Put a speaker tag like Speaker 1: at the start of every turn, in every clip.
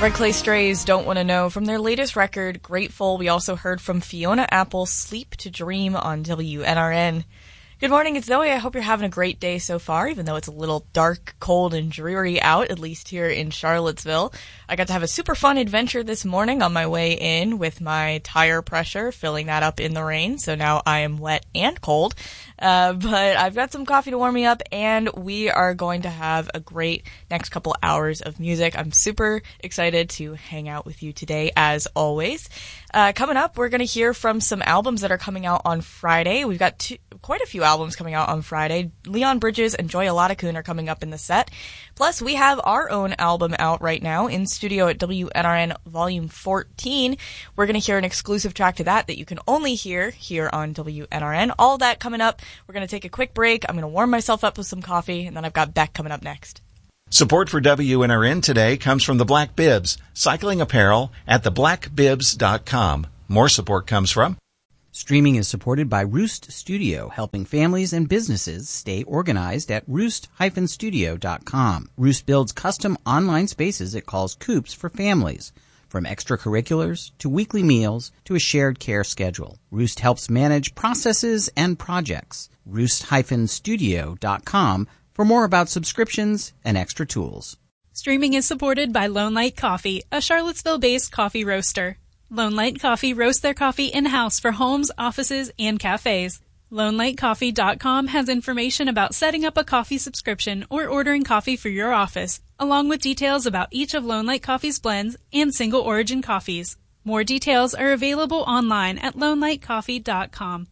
Speaker 1: Red Clay Strays Don't Want to Know from their latest record, Grateful. We also heard from Fiona Apple, Sleep to Dream on WNRN. Good morning, it's Zoe. I hope you're having a great day so far, even though it's a little dark, cold, and dreary out, at least here in Charlottesville. I got to have a super fun adventure this morning on my way in with my tire pressure, filling that up in the rain, so now I am wet and cold. But I've got some coffee to warm me up, and we are going to have a great next couple hours of music. I'm super excited to hang out with you today, as always. Coming up, we're going to hear from some albums that are coming out on Friday. We've got quite a few albums coming out on Friday. Leon Bridges and Joy Aladakun are coming up in the set. Plus, we have our own album out right now in studio at WNRN Volume 14. We're going to hear an exclusive track to that you can only hear here on WNRN. All that coming up. We're going to take a quick break. I'm going to warm myself up with some coffee, and then I've got Beck coming up next.
Speaker 2: Support for WNRN today comes from the Black Bibs, cycling apparel at theblackbibs.com. More support comes from...
Speaker 3: Streaming is supported by Roost Studio, helping families and businesses stay organized at roost-studio.com. Roost builds custom online spaces it calls coops for families. From extracurriculars to weekly meals to a shared care schedule, Roost helps manage processes and projects. Roost-studio.com for more about subscriptions and extra tools.
Speaker 4: Streaming is supported by Lone Light Coffee, a Charlottesville-based coffee roaster. Lone Light Coffee roasts their coffee in-house for homes, offices, and cafes. LoneLightCoffee.com has information about setting up a coffee subscription or ordering coffee for your office, along with details about each of Lone Light Coffee's blends and single origin coffees. More details are available online at LoneLightCoffee.com.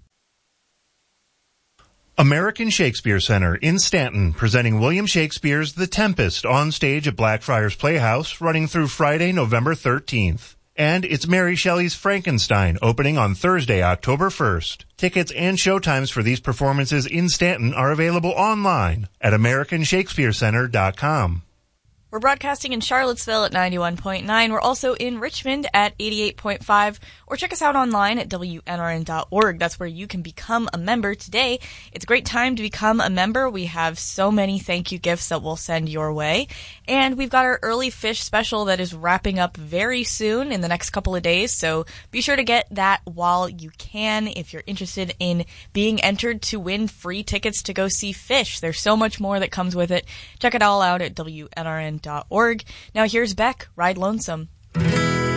Speaker 5: American Shakespeare Center in Stanton, presenting William Shakespeare's The Tempest on stage at Blackfriars Playhouse, running through Friday, November 13th. And it's Mary Shelley's Frankenstein, opening on Thursday, October 1st. Tickets and showtimes for these performances in Stanton are available online at AmericanShakespeareCenter.com.
Speaker 1: We're broadcasting in Charlottesville at 91.9. We're also in Richmond at 88.5. Or check us out online at WNRN.org. That's where you can become a member today. It's a great time to become a member. We have so many thank you gifts that we'll send your way. And we've got our early fish special that is wrapping up very soon in the next couple of days. So be sure to get that while you can if you're interested in being entered to win free tickets to go see Fish. There's so much more that comes with it. Check it all out at WNRN.org. Now here's Beck, Ride Lonesome.